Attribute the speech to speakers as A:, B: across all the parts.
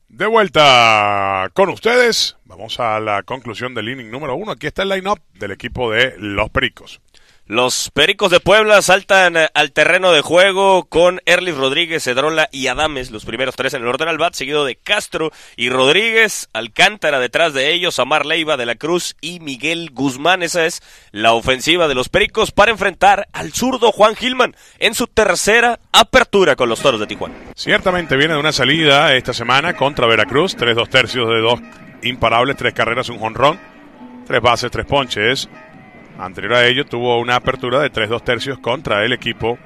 A: De vuelta con ustedes, vamos a la conclusión del inning número 1. Aquí está el line-up del equipo de los Pericos.
B: Los Pericos de Puebla saltan al terreno de juego con Erlis Rodríguez, Cedrola y Adames, los primeros tres en el orden al bat, seguido de Castro y Rodríguez, Alcántara detrás de ellos, Amar Leiva, De la Cruz y Miguel Guzmán. Esa es la ofensiva de los Pericos para enfrentar al zurdo Juan Gilman en su tercera apertura con los Toros de Tijuana.
A: Ciertamente viene de una salida esta semana contra Veracruz, 3-2 tercios de 2 imparables, 3 carreras, un jonrón, 3 bases, 3 ponches. Anterior a ello tuvo una apertura de 3-2 tercios contra el equipo.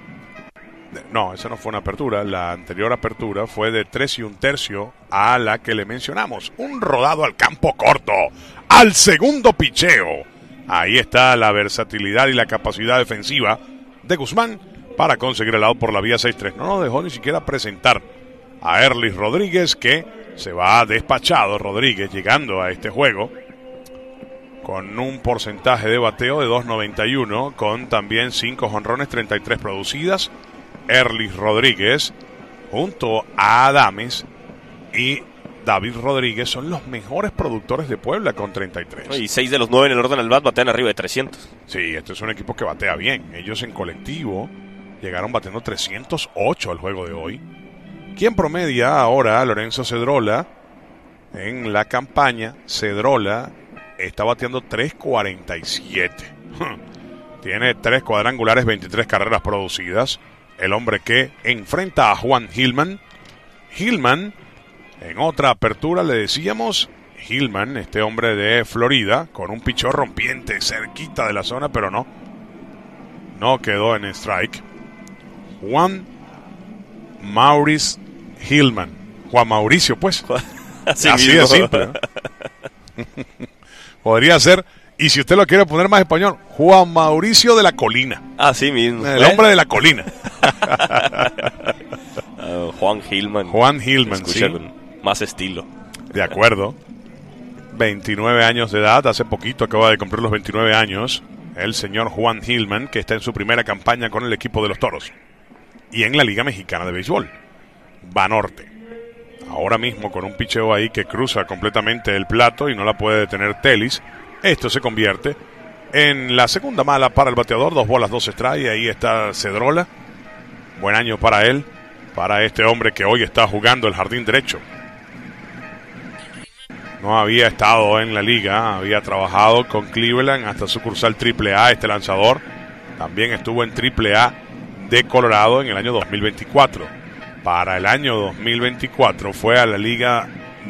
A: No, esa no fue una apertura. La anterior apertura fue de 3 1/3 a la que le mencionamos. Un rodado al campo corto, al segundo picheo. Ahí está la versatilidad y la capacidad defensiva de Guzmán para conseguir el out por la vía 6-3. No nos dejó ni siquiera presentar a Erlis Rodríguez, que se va despachado. Rodríguez llegando a este juego con un porcentaje de bateo de 2.91, con también 5 jonrones, 33 producidas. Erlis Rodríguez, junto a Adames y David Rodríguez, son los mejores productores de Puebla con 33.
B: Y 6 de los 9 en el orden al bat batean arriba de 300.
A: Sí, este es un equipo que batea bien. Ellos en colectivo llegaron batiendo 308 al juego de hoy. ¿Quién promedia ahora? Lorenzo Cedrola. En la campaña, Cedrola está bateando 3.47. Tiene 3 cuadrangulares, 23 carreras producidas. El hombre que enfrenta a Juan Gilman. Gilman, en otra apertura le decíamos, Gilman, este hombre de Florida, con un pichón rompiente cerquita de la zona, pero no quedó en strike. Juan Maurice Gilman. Juan Mauricio, pues. Así de simple, ¿no? Podría ser, y si usted lo quiere poner más español, Juan Mauricio de la Colina.
B: Así mismo.
A: El hombre de la colina.
B: Juan Gilman.
A: Juan Gilman,
B: sí. Con más estilo.
A: De acuerdo. 29 años de edad, hace poquito acaba de cumplir los 29 años. El señor Juan Gilman, que está en su primera campaña con el equipo de los Toros. Y en la Liga Mexicana de Béisbol. Banorte. Ahora mismo con un picheo ahí que cruza completamente el plato y no la puede detener Telis. Esto se convierte en la segunda mala para el bateador. 2 bolas, 2 strikes. Y ahí está Cedrola. Buen año para él. Para este hombre que hoy está jugando el jardín derecho. No había estado en la liga. Había trabajado con Cleveland hasta sucursal AAA. Este lanzador también estuvo en AAA de Colorado en el año 2024. Para el año 2024 fue a la liga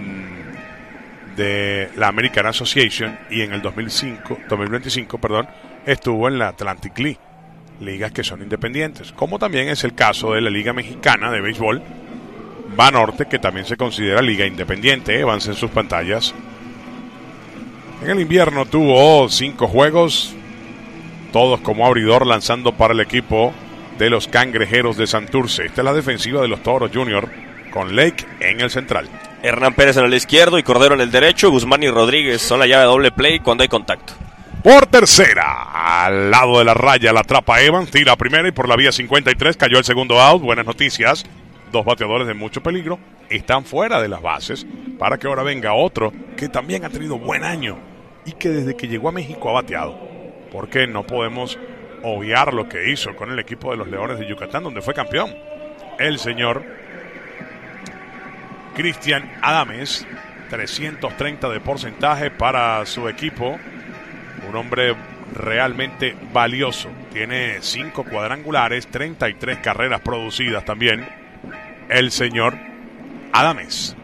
A: de la American Association y en el 2025 estuvo en la Atlantic League, ligas que son independientes, como también es el caso de la Liga Mexicana de Béisbol, Banorte, que también se considera liga independiente. Avancen sus pantallas. En el invierno tuvo 5 juegos, todos como abridor, lanzando para el equipo de los Cangrejeros de Santurce. Esta es la defensiva de los Toros Junior, con Lake en el central.
B: Hernán Pérez en el izquierdo y Cordero en el derecho. Guzmán y Rodríguez son la llave de doble play cuando hay contacto.
A: Por tercera, al lado de la raya, la atrapa Evans, tira a primera y por la vía 53 cayó el segundo out. Buenas noticias. 2 bateadores de mucho peligro están fuera de las bases para que ahora venga otro que también ha tenido buen año y que desde que llegó a México ha bateado. Porque no podemos obviar lo que hizo con el equipo de los Leones de Yucatán, donde fue campeón. El señor Cristian Adames, 330 de porcentaje para su equipo. Un hombre realmente valioso. Tiene 5 cuadrangulares, 33 carreras producidas también. El señor Adames.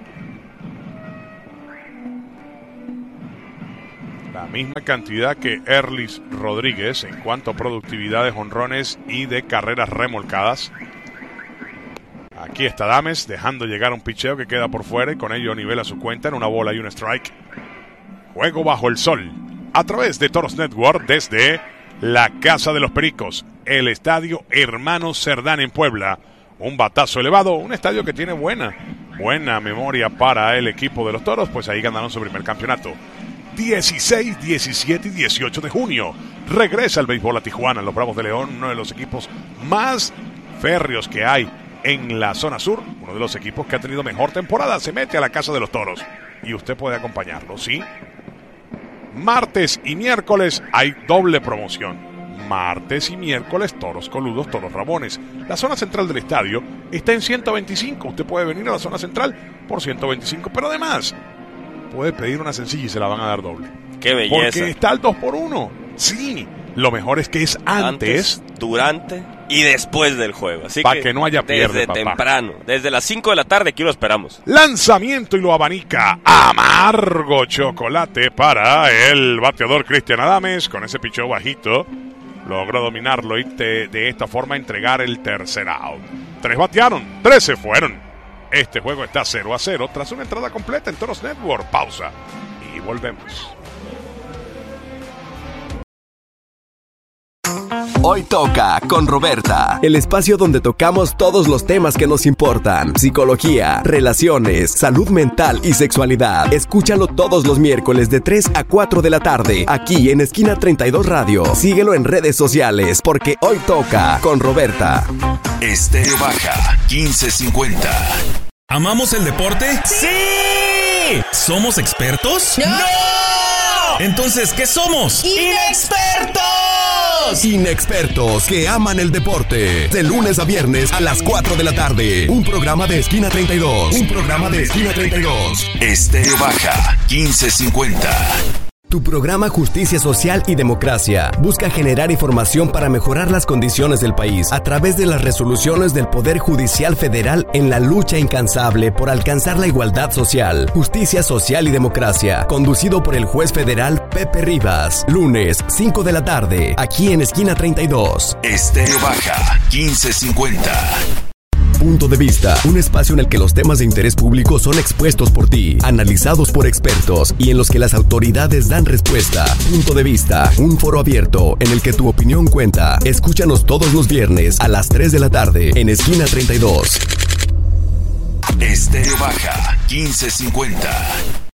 A: La misma cantidad que Erlis Rodríguez en cuanto a productividad de jonrones y de carreras remolcadas. Aquí está Adames dejando llegar un picheo que queda por fuera y con ello nivela su cuenta en 1 bola y 1 strike. Juego bajo el sol a través de Toros Network desde la Casa de los Pericos, el estadio Hermanos Cerdán en Puebla. Un batazo elevado, un estadio que tiene buena memoria para el equipo de los Toros, pues ahí ganaron su primer campeonato. 16, 17 y 18 de junio regresa el béisbol a Tijuana. Los Bravos de León, uno de los equipos más férreos que hay en la zona sur, uno de los equipos que ha tenido mejor temporada, se mete a la Casa de los Toros y usted puede acompañarlo, ¿sí? Martes y miércoles hay doble promoción. Martes y miércoles, toros coludos, toros rabones. La zona central del estadio está en 125. Usted puede venir a la zona central por 125, pero además puede pedir una sencilla y se la van a dar doble.
B: ¡Qué belleza!
A: Porque está el 2x1. Sí, lo mejor es que es antes,
B: durante y después del juego. Así
A: para que no haya pierde,
B: desde
A: papá.
B: temprano, desde las 5 de la tarde, aquí lo esperamos.
A: Lanzamiento y lo abanica. Amargo chocolate para el bateador Cristian Adames. Con ese picheo bajito logró dominarlo y de esta forma entregar el tercer out. 3 batearon, 3 se fueron. Este juego está 0-0 tras una entrada completa en Toros Network. Pausa y volvemos.
C: Hoy toca con Roberta, el espacio donde tocamos todos los temas que nos importan: psicología, relaciones, salud mental y sexualidad. Escúchalo todos los miércoles de 3 a 4 de la tarde, aquí en Esquina 32 Radio. Síguelo en redes sociales, porque hoy toca con Roberta.
D: Estéreo Baja 1550.
E: ¿Amamos el deporte? ¡Sí! ¿Somos expertos? ¡No! Entonces, ¿qué somos?
C: ¡Inexpertos! Inexpertos que aman el deporte. De lunes a viernes a las 4 de la tarde. Un programa de Esquina 32. Un programa de Esquina 32.
D: Estéreo Baja 1550.
C: Tu programa Justicia Social y Democracia busca generar información para mejorar las condiciones del país a través de las resoluciones del Poder Judicial Federal en la lucha incansable por alcanzar la igualdad social. Justicia Social y Democracia, conducido por el juez federal Pepe Rivas. Lunes, 5 de la tarde, aquí en Esquina 32.
D: Estéreo Baja 1550.
C: Punto de Vista, un espacio en el que los temas de interés público son expuestos por ti, analizados por expertos y en los que las autoridades dan respuesta. Punto de Vista, un foro abierto en el que tu opinión cuenta. Escúchanos todos los viernes a las 3 de la tarde en Esquina 32.
D: Estéreo Baja 1550.